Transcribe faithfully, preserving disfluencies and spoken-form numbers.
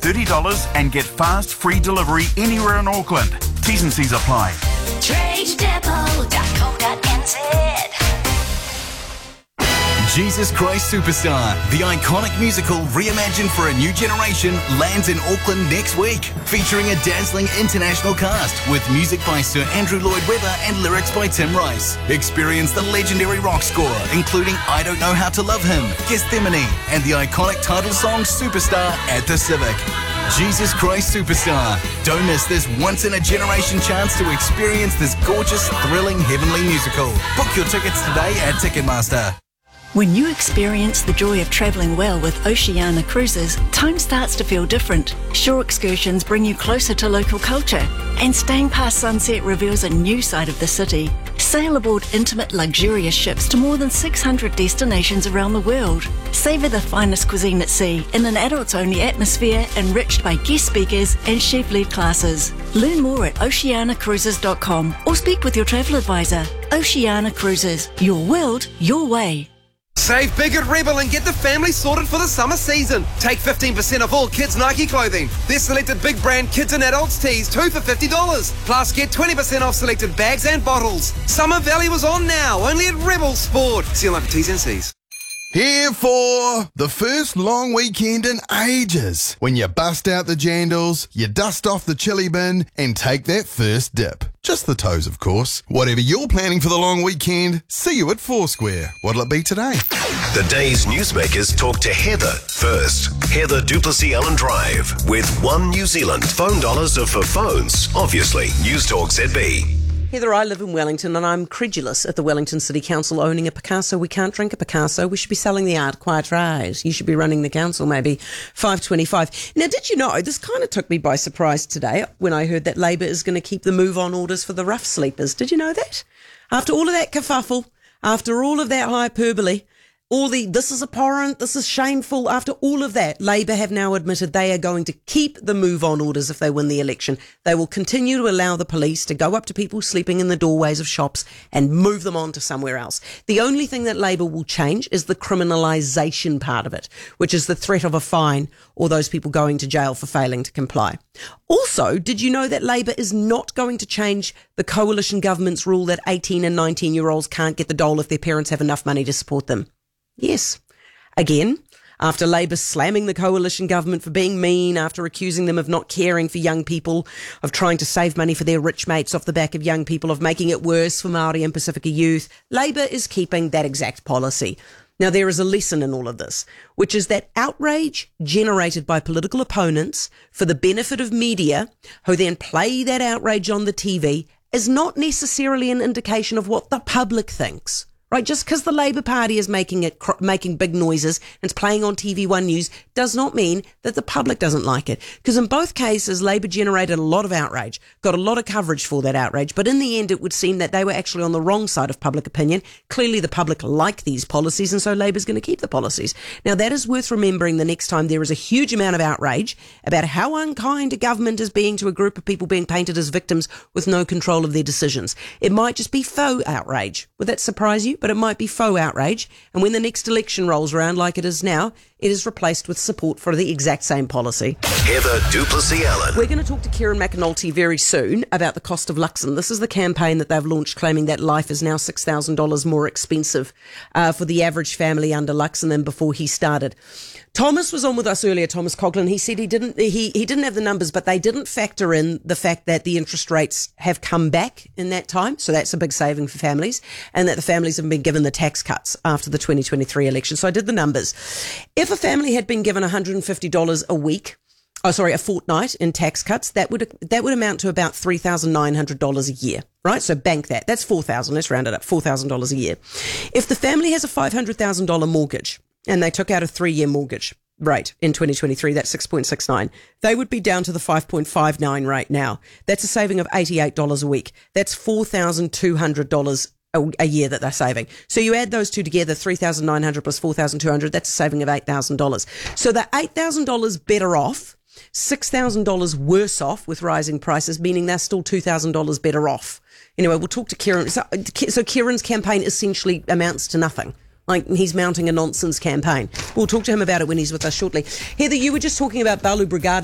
thirty dollars and get fast, free delivery anywhere in Auckland. T's and C's apply. trade depot dot co dot n z. Jesus Christ Superstar, the iconic musical reimagined for a new generation, lands in Auckland next week, featuring a dazzling international cast with music by Sir Andrew Lloyd Webber and lyrics by Tim Rice. Experience the legendary rock score, including I Don't Know How to Love Him, Gethsemane, and the iconic title song Superstar at the Civic. Jesus Christ Superstar. Don't miss this once-in-a-generation chance to experience this gorgeous, thrilling, heavenly musical. Book your tickets today at Ticketmaster. When you experience the joy of travelling well with Oceania Cruises, time starts to feel different. Shore excursions bring you closer to local culture, and staying past sunset reveals a new side of the city. Sail aboard intimate, luxurious ships to more than six hundred destinations around the world. Savour the finest cuisine at sea in an adults-only atmosphere enriched by guest speakers and chef-led classes. Learn more at oceania cruises dot com or speak with your travel advisor. Oceania Cruises, your world, your way. Save big at Rebel and get the family sorted for the summer season. Take fifteen percent off all kids' Nike clothing. Their selected big brand kids and adults tees, two for fifty dollars. Plus, get twenty percent off selected bags and bottles. Summer Valley was on now, only at Rebel Sport. See you later, T's and C's. Here for the first long weekend in ages. When you bust out the jandals, you dust off the chili bin and take that first dip. Just the toes, of course. Whatever you're planning for the long weekend, see you at Foursquare. What'll it be today? The day's newsmakers talk to Heather first. Heather Duplessis Allen Drive with One New Zealand. Phone dollars are for phones, obviously. News Talk Z B. Heather, I live in Wellington and I'm credulous at the Wellington City Council owning a Picasso. We can't drink a Picasso. We should be selling the art quite right. You should be running the council, maybe. five twenty-five. Now, did you know, this kind of took me by surprise today when I heard that Labour is going to keep the move-on orders for the rough sleepers. Did you know that? After all of that kerfuffle, after all of that hyperbole, all the, this is abhorrent, this is shameful, after all of that, Labour have now admitted they are going to keep the move-on orders if they win the election. They will continue to allow the police to go up to people sleeping in the doorways of shops and move them on to somewhere else. The only thing that Labour will change is the criminalisation part of it, which is the threat of a fine or those people going to jail for failing to comply. Also, did you know that Labour is not going to change the coalition government's rule that eighteen and nineteen-year-olds can't get the dole if their parents have enough money to support them? Yes. Again, after Labour slamming the coalition government for being mean, after accusing them of not caring for young people, of trying to save money for their rich mates off the back of young people, of making it worse for Māori and Pacifica youth, Labour is keeping that exact policy. Now, there is a lesson in all of this, which is that outrage generated by political opponents for the benefit of media, who then play that outrage on the T V, is not necessarily an indication of what the public thinks. Right, just because the Labour Party is making it, cr- making big noises and it's playing on T V one News does not mean that the public doesn't like it. Because in both cases, Labour generated a lot of outrage, got a lot of coverage for that outrage, but in the end it would seem that they were actually on the wrong side of public opinion. Clearly the public like these policies and so Labour's going to keep the policies. Now that is worth remembering the next time there is a huge amount of outrage about how unkind a government is being to a group of people being painted as victims with no control of their decisions. It might just be faux outrage. Would that surprise you? But it might be faux outrage. And when the next election rolls around like it is now, it is replaced with support for the exact same policy. Heather Duplessis Allen. We're going to talk to Kieran McAnulty very soon about the cost of Luxon. This is the campaign that they've launched claiming that life is now six thousand dollars more expensive uh, for the average family under Luxon than before he started. Thomas was on with us earlier, Thomas Coughlin. He said he didn't he, he didn't have the numbers, but they didn't factor in the fact that the interest rates have come back in that time. So that's a big saving for families, and that the families have been given the tax cuts after the twenty twenty-three election. So I did the numbers. If a family had been given one hundred fifty dollars a week, oh, sorry, a fortnight in tax cuts, that would that would amount to about three thousand nine hundred dollars a year, right? So bank that. That's four thousand dollars. Let's round it up, four thousand dollars a year. If the family has a five hundred thousand dollars mortgage and they took out a three-year mortgage rate in twenty twenty-three, that's six point six nine, they would be down to the five point five nine rate now. That's a saving of eighty-eight dollars a week. That's four thousand two hundred dollars a year that they're saving. So you add those two together, three thousand nine hundred dollars plus four thousand two hundred dollars, that's a saving of eight thousand dollars. So they're eight thousand dollars better off, six thousand dollars worse off with rising prices, meaning they're still two thousand dollars better off. Anyway, we'll talk to Kieran. So, so Kieran's campaign essentially amounts to nothing. Like, he's mounting a nonsense campaign. We'll talk to him about it when he's with us shortly. Heather, you were just talking about Balu Brigada.